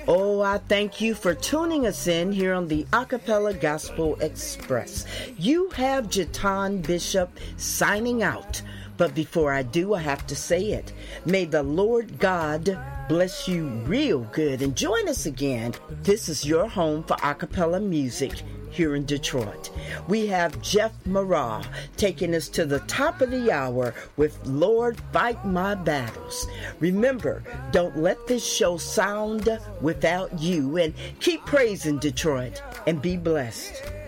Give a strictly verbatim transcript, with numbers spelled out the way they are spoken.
Oh, I thank you for tuning us in here on the Acapella Gospel Express. You have Jatan Bishop signing out. But before I do, I have to say it. May the Lord God bless you real good. And join us again. This is your home for acapella music here in Detroit. We have Jeff Marah taking us to the top of the hour with Lord Fight My Battles. Remember, don't let this show sound without you, and keep praising Detroit and be blessed.